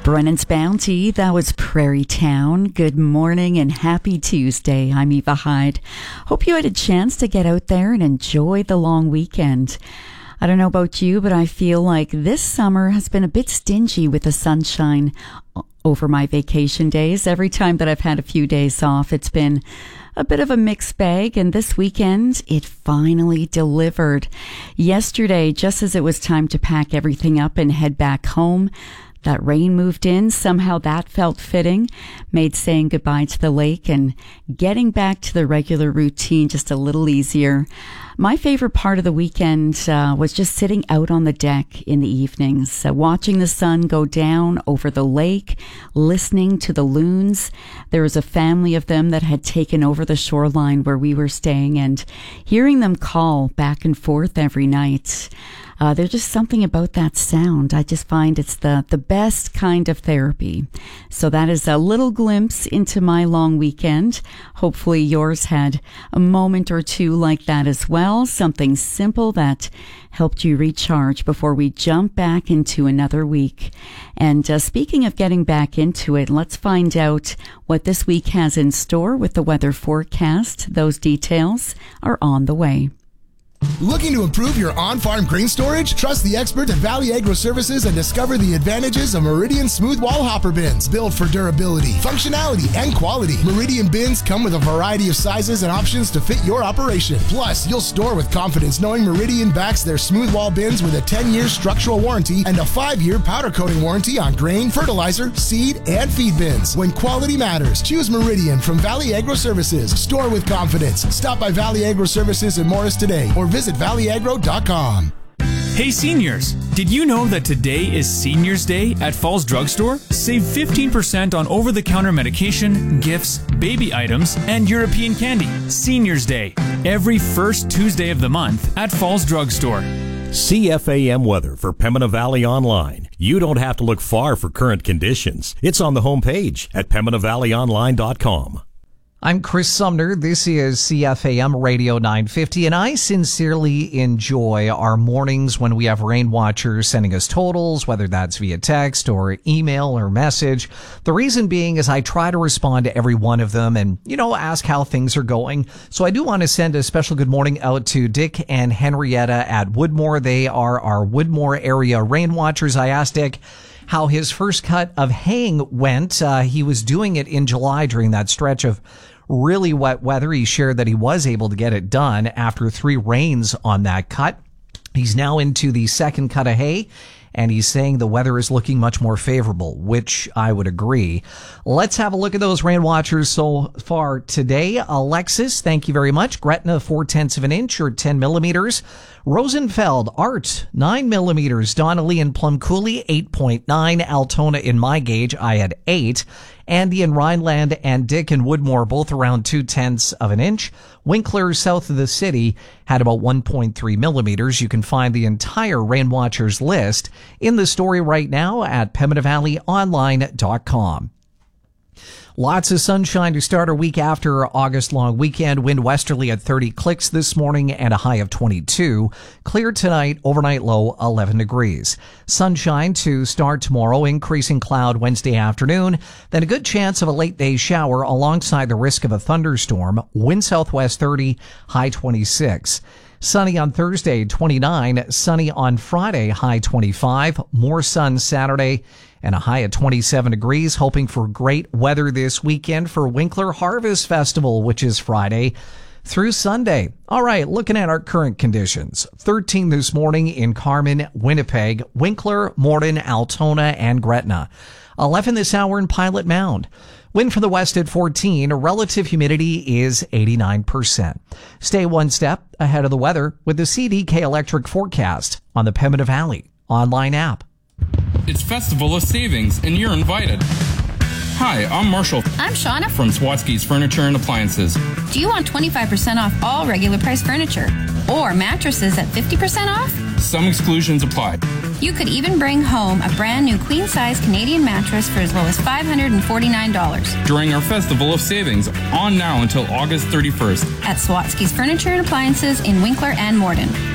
Brennan's Bounty, that was Prairie Town. Good morning and happy Tuesday. I'm Eva Hyde. Hope you had a chance to get out there and enjoy the long weekend. I don't know about you, but I feel like this summer has been a bit stingy with the sunshine over my vacation days. Every time that I've had a few days off, it's been a bit of a mixed bag, and this weekend it finally delivered. Yesterday, just as it was time to pack everything up and head back home, that rain moved in. Somehow that felt fitting, made saying goodbye to the lake and getting back to the regular routine just a little easier. My favorite part of the weekend was just sitting out on the deck in the evenings, watching the sun go down over the lake, listening to the loons. There was a family of them that had taken over the shoreline where we were staying, and hearing them call back and forth every night. There's just something about that sound. I just find it's the best kind of therapy. So that is a little glimpse into my long weekend. Hopefully yours had a moment or two like that as well. Something simple that helped you recharge before we jump back into another week. And speaking of getting back into it, let's find out what this week has in store with the weather forecast. Those details are on the way. Looking to improve your on-farm grain storage? Trust the experts at Valley Agro Services and discover the advantages of Meridian Smooth Wall Hopper Bins. Built for durability, functionality, and quality. Meridian bins come with a variety of sizes and options to fit your operation. Plus, you'll store with confidence knowing Meridian backs their smooth wall bins with a 10-year structural warranty and a 5-year powder coating warranty on grain, fertilizer, seed, and feed bins. When quality matters, choose Meridian from Valley Agro Services. Store with confidence. Stop by Valley Agro Services in Morris today or visit valleyagro.com. Hey seniors, did you know that today is Seniors Day at Falls Drugstore? Save 15% on over-the-counter medication, gifts, baby items, and European candy. Seniors Day, every first Tuesday of the month at Falls Drugstore. CFAM weather for Pembina Valley Online. You don't have to look far for current conditions. It's on the homepage at PembinaValleyOnline.com. I'm Chris Sumner. This is CFAM Radio 950, and I sincerely enjoy our mornings when we have rain watchers sending us totals, whether that's via text or email or message. The reason being is I try to respond to every one of them and, ask how things are going. So I do want to send a special good morning out to Dick and Henrietta at Woodmore. They are our Woodmore area rain watchers. I asked Dick how his first cut of haying went. He was doing it in July during that stretch of really wet weather. He shared that he was able to get it done after 3 rains on that cut. He's now into the second cut of hay, and he's saying the weather is looking much more favorable, which I would agree. Let's have a look at those rain watchers so far today. Alexis, thank you very much. Gretna, 0.4 of an inch or 10 millimeters. Rosenfeld, Art, 9 millimeters. Donnelly and Plum Coulee, 8.9. Altona in my gauge, I had 8. Andy in Rhineland and Dick in Woodmore, both around 0.2 of an inch. Winkler, south of the city, had about 1.3 millimeters. You can find the entire Rain Watchers list in the story right now at PembinaValleyOnline.com. Lots of sunshine to start our week after August long weekend. Wind westerly at 30 clicks this morning and a high of 22. Clear tonight, overnight low 11 degrees. Sunshine to start tomorrow, increasing cloud Wednesday afternoon. Then a good chance of a late day shower alongside the risk of a thunderstorm. Wind southwest 30, high 26. Sunny on Thursday, 29. Sunny on Friday, high 25. More sun Saturday and a high of 27 degrees. Hoping for great weather this weekend for Winkler Harvest Festival, which is Friday through Sunday. All right, looking at our current conditions. 13 this morning in Carmen, Winnipeg, Winkler, Morden, Altona, and Gretna. 11 this hour in Pilot Mound. Wind from the west at 14. Relative humidity is 89%. Stay one step ahead of the weather with the CDK Electric forecast on the Pembina Valley online app. It's Festival of Savings, and you're invited. Hi, I'm Marshall. I'm Shauna from Swatsky's Furniture and Appliances. Do you want 25% off all regular price furniture? Or mattresses at 50% off? Some exclusions apply. You could even bring home a brand new queen-size Canadian mattress for as low as $549. During our Festival of Savings, on now until August 31st. At Swatsky's Furniture and Appliances in Winkler and Morden.